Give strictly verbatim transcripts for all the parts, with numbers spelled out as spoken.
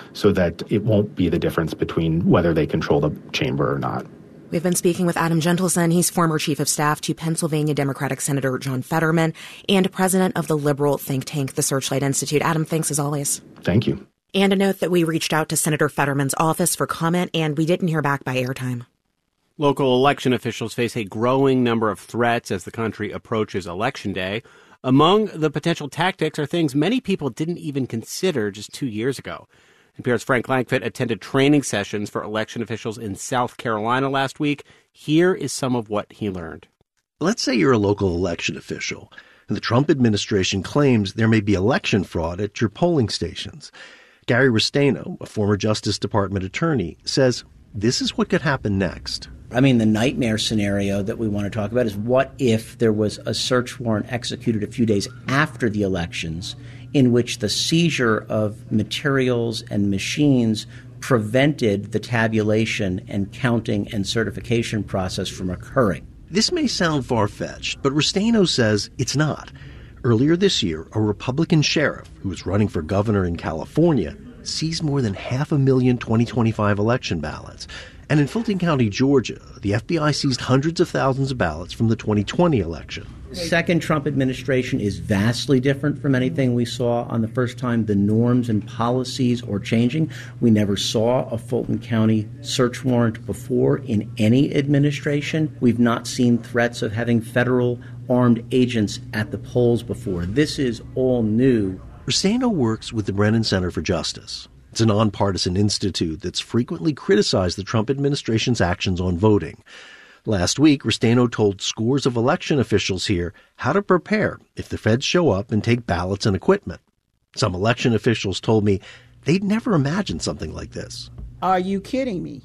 so that it won't be the difference between whether they control the chamber or not. We've been speaking with Adam Gentleson. He's former chief of staff to Pennsylvania Democratic Senator John Fetterman and president of the liberal think tank, the Searchlight Institute. Adam, thanks as always. Thank you. And a note that we reached out to Senator Fetterman's office for comment, and we didn't hear back by airtime. Local election officials face a growing number of threats as the country approaches Election Day. Among the potential tactics are things many people didn't even consider just two years ago. N P R's Frank Langfitt attended training sessions for election officials in South Carolina last week. Here is some of what he learned. Let's say you're a local election official, and the Trump administration claims there may be election fraud at your polling stations. Gary Restaino, a former Justice Department attorney, says this is what could happen next. I mean, the nightmare scenario that we want to talk about is what if there was a search warrant executed a few days after the elections in which the seizure of materials and machines prevented the tabulation and counting and certification process from occurring. This may sound far-fetched, but Restaino says it's not. Earlier this year, a Republican sheriff who was running for governor in California seized more than half a million twenty twenty-five election ballots. And in Fulton County, Georgia, the F B I seized hundreds of thousands of ballots from the twenty twenty election. The second Trump administration is vastly different from anything we saw on the first time. The norms and policies are changing. We never saw a Fulton County search warrant before in any administration. We've not seen threats of having federal armed agents at the polls before. This is all new. Restaino works with the Brennan Center for Justice. It's a nonpartisan institute that's frequently criticized the Trump administration's actions on voting. Last week, Restaino told scores of election officials here how to prepare if the feds show up and take ballots and equipment. Some election officials told me they'd never imagined something like this. Are you kidding me?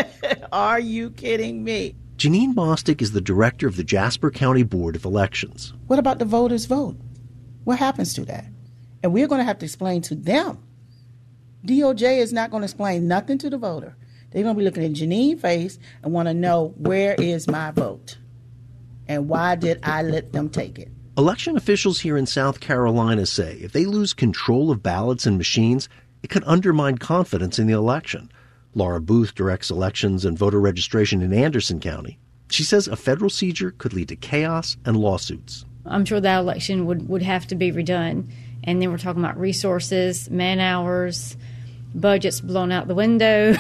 Are you kidding me? Janine Bostic is the director of the Jasper County Board of Elections. What about the voters' vote? What happens to that? And we're going to have to explain to them. D O J is not going to explain nothing to the voter. They're going to be looking at Janine's face and want to know, where is my vote? And why did I let them take it? Election officials here in South Carolina say if they lose control of ballots and machines, it could undermine confidence in the election. Laura Booth directs elections and voter registration in Anderson County. She says a federal seizure could lead to chaos and lawsuits. I'm sure that election would, would have to be redone. And then we're talking about resources, man hours, budgets blown out the window.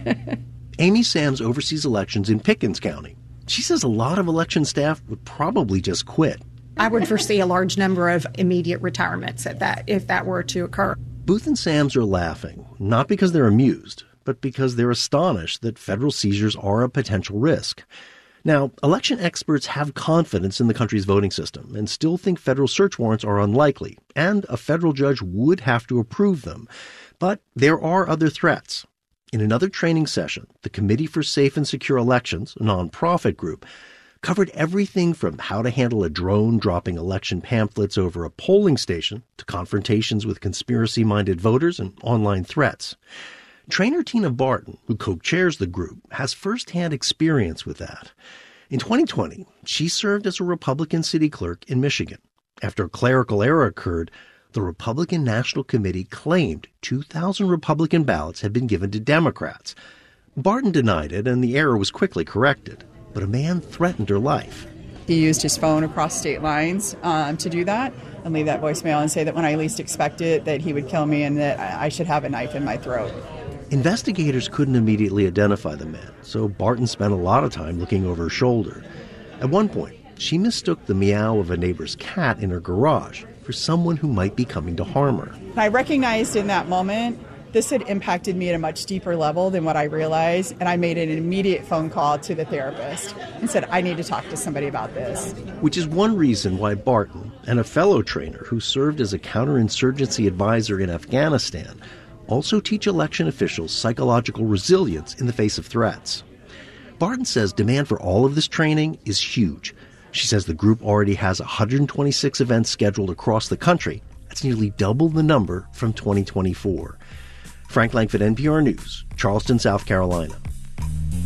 Amy Sams oversees elections in Pickens County. She says a lot of election staff would probably just quit. I would foresee a large number of immediate retirements at that if that were to occur. Booth and Sams are laughing, not because they're amused, but because they're astonished that federal seizures are a potential risk. Now, election experts have confidence in the country's voting system and still think federal search warrants are unlikely, and a federal judge would have to approve them. But there are other threats. In another training session, the Committee for Safe and Secure Elections, a nonprofit group, covered everything from how to handle a drone dropping election pamphlets over a polling station to confrontations with conspiracy-minded voters and online threats. Trainer Tina Barton, who co-chairs the group, has firsthand experience with that. In twenty twenty, she served as a Republican city clerk in Michigan. After a clerical error occurred, the Republican National Committee claimed two thousand Republican ballots had been given to Democrats. Barton denied it, and the error was quickly corrected. But a man threatened her life. He used his phone across state lines um, to do that and leave that voicemail and say that when I least expect it, that he would kill me and that I should have a knife in my throat. Investigators couldn't immediately identify the man, so Barton spent a lot of time looking over her shoulder. At one point, she mistook the meow of a neighbor's cat in her garage for someone who might be coming to harm her. I recognized in that moment this had impacted me at a much deeper level than what I realized, and I made an immediate phone call to the therapist and said, I need to talk to somebody about this. Which is one reason why Barton and a fellow trainer who served as a counterinsurgency advisor in Afghanistan also teach election officials psychological resilience in the face of threats. Barton says demand for all of this training is huge. She says the group already has one hundred twenty-six events scheduled across the country. That's nearly double the number from twenty twenty-four. Frank Langfitt, N P R News, Charleston, South Carolina.